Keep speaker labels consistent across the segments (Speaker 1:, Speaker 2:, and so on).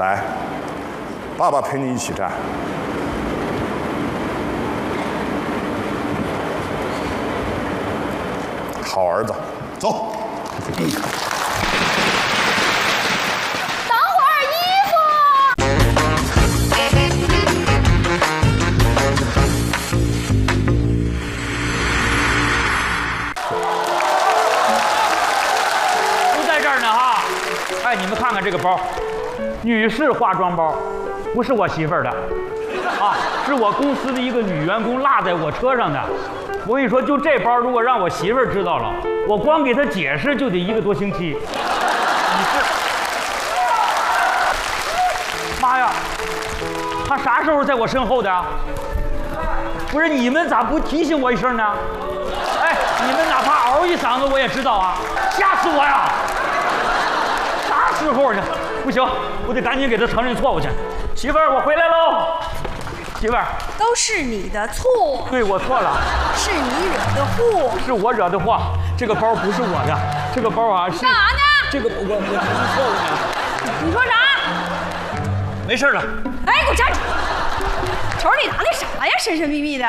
Speaker 1: 来，爸爸陪你一起站。好儿子，走。
Speaker 2: 等会儿衣服。
Speaker 3: 都在这儿呢哈！哎，你们看看这个包，女士化妆包，不是我媳妇儿的，啊，是我公司的一个女员工落在我车上的。我跟你说，就这包，如果让我媳妇儿知道了，我光给她解释就得1个多星期。你是，妈呀，她啥时候在我身后的？不是你们咋不提醒我一声呢？哎，你们哪怕嗷一嗓子我也知道啊，吓死我呀！啥时候呢？不行，我得赶紧给她承认错误去。媳妇儿，我回来喽。媳妇儿，
Speaker 2: 都是你的错，
Speaker 3: 对我错了。
Speaker 2: 是你惹的祸，
Speaker 3: 是我惹的祸，这个包不是我的，这个包啊是
Speaker 2: 干啥呢？
Speaker 3: 这个我承认错误呢。
Speaker 2: 你说啥？
Speaker 3: 没事了。
Speaker 2: 哎，给我站住！手里拿那啥呀？神神秘秘的。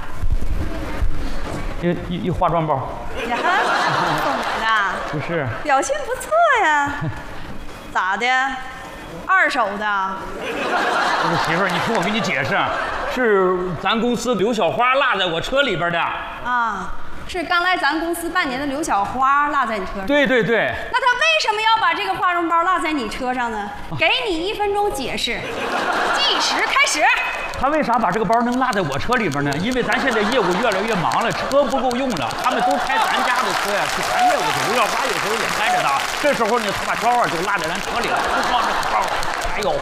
Speaker 3: 一化妆包。
Speaker 2: 呀哈，送你的？
Speaker 3: 不是。
Speaker 2: 表现不错呀。咋的？2手的？
Speaker 3: 不是媳妇儿，你听我给你解释，是咱公司刘小花落在我车里边的。
Speaker 2: 啊，是刚来咱公司半年的刘小花落在你车上。
Speaker 3: 对对对。
Speaker 2: 那她为什么要把这个化妆包落在你车上呢？给你1分钟解释，计时开始。
Speaker 3: 他为啥把这个包能落在我车里边呢？因为咱现在业务越来越忙了，车不够用了，他们都开咱家的车呀去谈业务去。刘小花有时候也开着它，这时候呢，他把包啊就落在咱车里了，不光这个包，还有。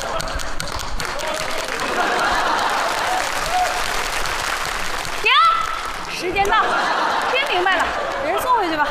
Speaker 2: 停，时间到，听明白了，给人送回去吧。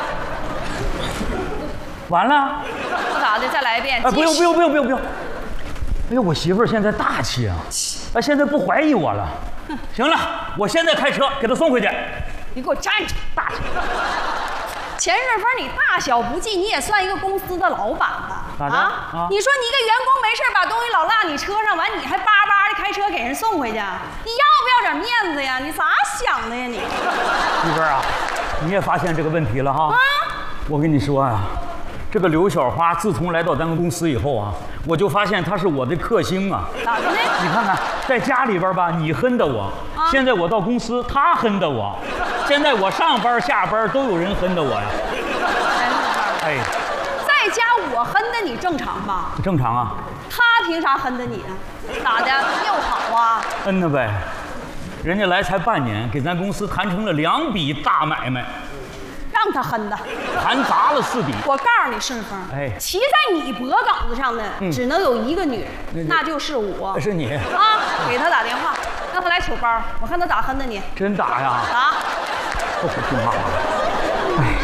Speaker 3: 完了？
Speaker 2: 不咋的，再来一遍。
Speaker 3: 哎，不用。哎呦，我媳妇儿现在大气啊，现在不怀疑我了。行了，我现在开车给她送回去。
Speaker 2: 你给我站住！
Speaker 3: 大气。
Speaker 2: 钱顺风，你大小不计，你也算一个公司的老板吧？
Speaker 3: 咋的？啊？
Speaker 2: 你说你一个员工没事把东西老落你车上，完你还巴巴的开车给人送回去，你要不要点面子呀？你咋想的呀你？
Speaker 3: 媳妇儿啊，你也发现这个问题了哈？
Speaker 2: 啊！
Speaker 3: 我跟你说啊，这个刘小花自从来到咱们公司以后啊，我就发现她是我的克星啊。
Speaker 2: 咋的呢？
Speaker 3: 你看看，在家里边吧，你恨的我；现在我到公司，她恨的我；现在我上班下班都有人恨的我呀。哎，
Speaker 2: 在家我恨的你正常吧？
Speaker 3: 正常啊。
Speaker 2: 他凭啥恨的你呢？咋的？又好啊？
Speaker 3: 嗯呐呗，人家来才半年，给咱公司谈成了2笔大买卖。
Speaker 2: 让他恨的，
Speaker 3: 谈砸了4笔。
Speaker 2: 我告诉你，顺风，
Speaker 3: 哎，
Speaker 2: 骑在你脖梗子上的只能有1个女人，那就是我。
Speaker 3: 是你
Speaker 2: 啊！给他打电话，让他来取包，我看他咋恨的你。
Speaker 3: 真打呀？
Speaker 2: 打！
Speaker 3: 不听话。哎，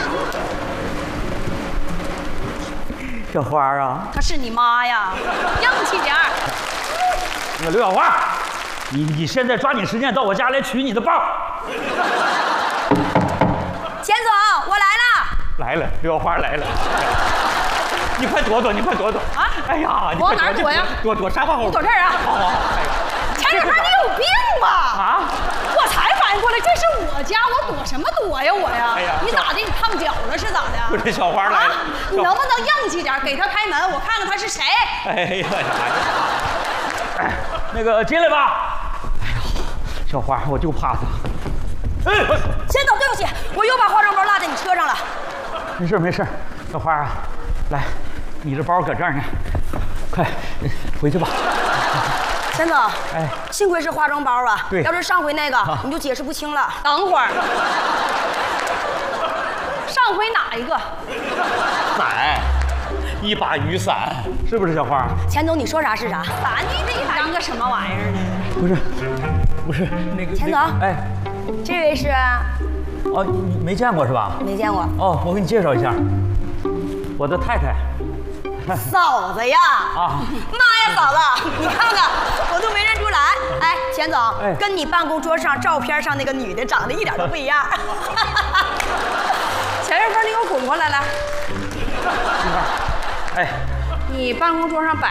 Speaker 3: 小花啊，
Speaker 2: 她是你妈呀，硬气点儿。
Speaker 3: 那个刘小花，你现在抓紧时间到我家来取你的包。
Speaker 2: 钱总，我来了。
Speaker 3: 来了，刘小花来了。你快躲躲，你快躲躲啊！哎呀，你
Speaker 2: 往哪儿躲呀？
Speaker 3: 躲沙发后。
Speaker 2: 躲这儿啊！
Speaker 3: 好。哎呀，
Speaker 2: 钱水花，你有病吧？
Speaker 3: 啊！
Speaker 2: 我才反应过来，这是我家，我躲什么躲呀我呀？
Speaker 3: 哎呀，
Speaker 2: 你咋的？你烫脚了是咋的？
Speaker 3: 不是小花来了。
Speaker 2: 你能不能硬气点，给他开门，我看看他是谁？
Speaker 3: 哎呀呀！那个进来吧。哎呀，小花，我就怕他。
Speaker 2: 哎，钱总，对不起，我又把化妆包落在你车上了。
Speaker 3: 没事，小花啊，来，你这包搁这儿呢，快回去吧。
Speaker 2: 钱总，
Speaker 4: 哎，幸亏是化妆包啊，
Speaker 3: 对，
Speaker 4: 要是上回那个，你就解释不清了。
Speaker 2: 等会儿，上回哪一个？
Speaker 3: 伞，一把雨伞，是不是小花？
Speaker 4: 钱总，你说啥是啥？
Speaker 2: 伞你这当个什么玩意儿
Speaker 3: 不
Speaker 2: 呢？
Speaker 3: 是那个。
Speaker 4: 钱总，
Speaker 3: 哎，
Speaker 4: 这位是？
Speaker 3: 哦，你没见过是吧？
Speaker 4: 没见过。
Speaker 3: 哦，我给你介绍一下，我的太太。
Speaker 4: 嫂子呀！
Speaker 3: 啊，
Speaker 4: 妈呀，嫂子，你看看，我都没认出来。哎，钱总，
Speaker 3: 哎，
Speaker 4: 跟你办公桌上照片上那个女的长得一点都不一样。
Speaker 2: 钱顺风，你给我滚过来来。
Speaker 3: 哎，
Speaker 2: 你办公桌上摆